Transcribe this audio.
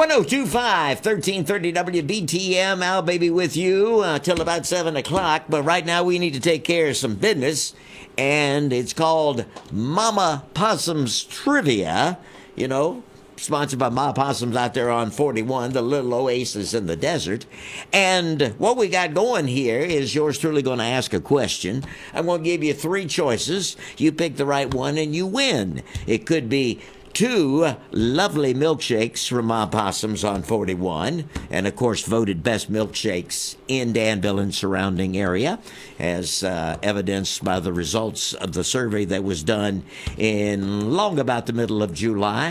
1025, 1330 WBTM. Al Baby with you till about 7 o'clock. But right now we need to take care of some business. And it's called Mama Possum's Trivia. You know, sponsored by Ma Possums out there on 41, the little oasis in the desert. And what we got going here is yours truly going to ask a question. I'm going to give you three choices. You pick the right one and you win. It could be two lovely milkshakes from Ma Possums on 41, and of course voted best milkshakes in Danville and surrounding area, as evidenced by the results of the survey that was done in long about the middle of July.